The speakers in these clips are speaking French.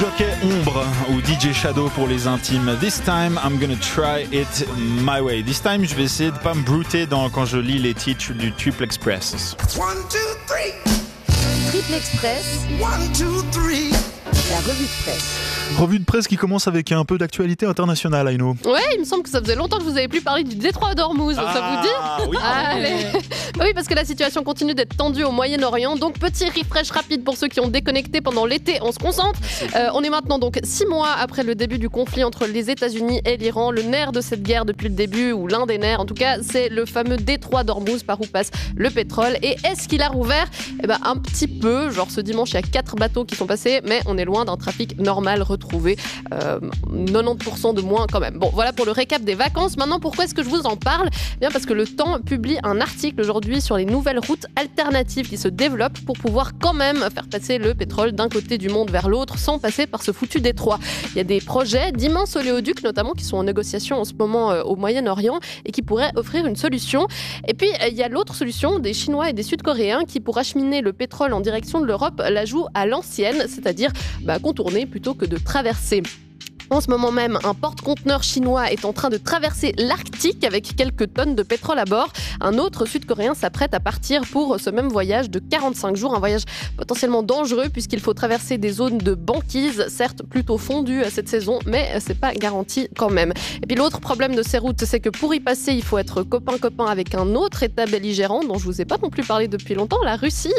Jockey Ombre ou DJ Shadow pour les intimes. This time, I'm gonna try it my way. This time, je vais essayer de pas me brouter quand je lis les titres du Triple Express. 1, 2, 3. Triple Express. 1, 2, 3. La revue de presse. Revue de presse qui commence avec un peu d'actualité internationale, Aino. Ouais, il me semble que ça faisait longtemps que vous avez plus parlé du détroit d'Ormuz, ça vous dit? Oui. Allez. Oui, parce que la situation continue d'être tendue au Moyen-Orient. Donc, petit refresh rapide pour ceux qui ont déconnecté pendant l'été. On se concentre. On est maintenant donc 6 mois après le début du conflit entre les États-Unis et l'Iran. Le nerf de cette guerre depuis le début, ou l'un des nerfs en tout cas, c'est le fameux détroit d'Ormuz par où passe le pétrole. Et est-ce qu'il a rouvert? Eh ben, un petit peu. Genre, ce dimanche, il y a 4 bateaux qui sont passés, mais on est loin d'un trafic normal retrouvé. 90% de moins quand même. Bon, voilà pour le récap des vacances. Maintenant, pourquoi est-ce que je vous en parle? Bien parce que le Temps publie un article aujourd'hui sur les nouvelles routes alternatives qui se développent pour pouvoir quand même faire passer le pétrole d'un côté du monde vers l'autre sans passer par ce foutu détroit. Il y a des projets d'immenses oléoducs notamment qui sont en négociation en ce moment au Moyen-Orient et qui pourraient offrir une solution. Et puis, il y a l'autre solution des Chinois et des Sud-Coréens qui, pour acheminer le pétrole en direction de l'Europe, la jouent à l'ancienne, c'est-à-dire contourner plutôt que de traverser. En ce moment même, un porte-conteneur chinois est en train de traverser l'Arctique avec quelques tonnes de pétrole à bord. Un autre Sud-Coréen s'apprête à partir pour ce même voyage de 45 jours, un voyage potentiellement dangereux puisqu'il faut traverser des zones de banquise, certes plutôt fondues à cette saison, mais c'est pas garanti quand même. Et puis l'autre problème de ces routes, c'est que pour y passer, il faut être copain-copain avec un autre État belligérant dont je vous ai pas non plus parlé depuis longtemps, la Russie.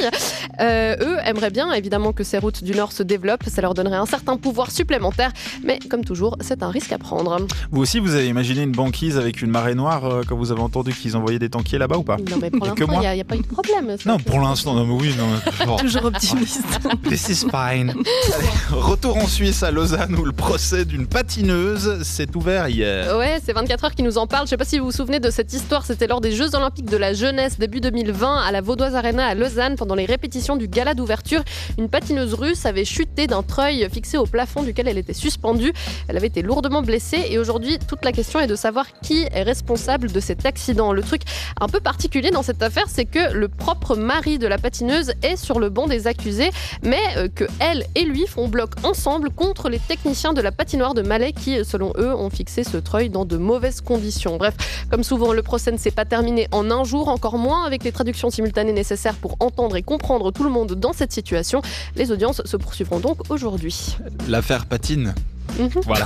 Eux aimeraient bien évidemment que ces routes du Nord se développent, ça leur donnerait un certain pouvoir supplémentaire, mais comme toujours, c'est un risque à prendre. Vous aussi, vous avez imaginé une banquise avec une marée noire quand vous avez entendu qu'ils envoyaient des tankiers là-bas ou pas? Non, mais pour l'instant, il n'y a pas eu de problème. Non, pour l'instant, non, mais oui, non. Toujours optimiste. This is fine. Allez, retour en Suisse à Lausanne où le procès d'une patineuse s'est ouvert hier. Ouais, c'est 24 heures qui nous en parle. Je sais pas si vous vous souvenez de cette histoire. C'était lors des Jeux Olympiques de la jeunesse début 2020 à la Vaudoise Arena à Lausanne pendant les répétitions du gala d'ouverture. Une patineuse russe avait chuté d'un treuil fixé au plafond duquel elle était suspendue. Elle avait été lourdement blessée et aujourd'hui, toute la question est de savoir qui est responsable de cet accident. Le truc un peu particulier dans cette affaire, c'est que le propre mari de la patineuse est sur le banc des accusés, mais que elle et lui font bloc ensemble contre les techniciens de la patinoire de Malais qui, selon eux, ont fixé ce treuil dans de mauvaises conditions. Bref, comme souvent, le procès ne s'est pas terminé en un jour, encore moins avec les traductions simultanées nécessaires pour entendre et comprendre tout le monde dans cette situation. Les audiences se poursuivront donc aujourd'hui. L'affaire patine. Voilà.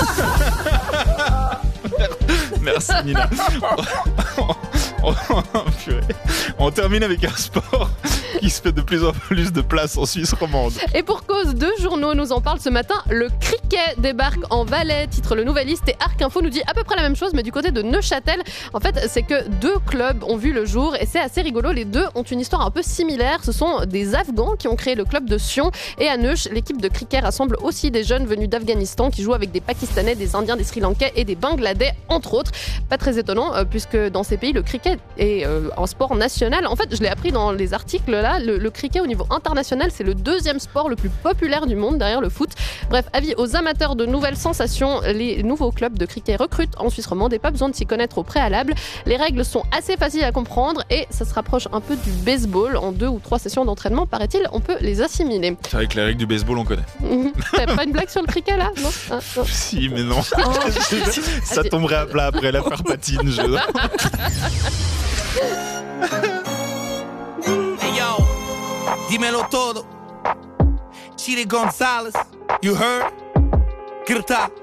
Merci Nina. On termine avec un sport qui se fait de plus en plus de place en Suisse romande. Et pour cause, 2 journaux nous en parlent ce matin. Le cricket débarque en Valais, titre le Nouvelliste, et Arc Info nous dit à peu près la même chose, mais du côté de Neuchâtel. En fait, c'est que 2 clubs ont vu le jour et c'est assez rigolo. Les deux ont une histoire un peu similaire. Ce sont des Afghans qui ont créé le club de Sion, et à Neuch, l'équipe de cricket rassemble aussi des jeunes venus d'Afghanistan qui jouent avec des Pakistanais, des Indiens, des Sri Lankais et des Bangladais, entre autres. Pas très étonnant, puisque dans ces pays, le cricket est un sport national. En fait, je l'ai appris dans les articles là, le cricket au niveau international, c'est le 2e sport le plus populaire du monde derrière le foot. Bref, avis aux amateurs de nouvelles sensations, les nouveaux clubs de cricket recrutent en Suisse romande et pas besoin de s'y connaître au préalable. Les règles sont assez faciles à comprendre et ça se rapproche un peu du baseball. En 2 ou 3 sessions d'entraînement, paraît-il, on peut les assimiler. C'est vrai que les règles du baseball, on connaît. T'as pas une blague sur le cricket là? Non, non. Si, mais non. Ça tomberait à plat après l'affaire patine. Hey yo, dímelo todo. Chidi Gonzalez, you heard? Grita.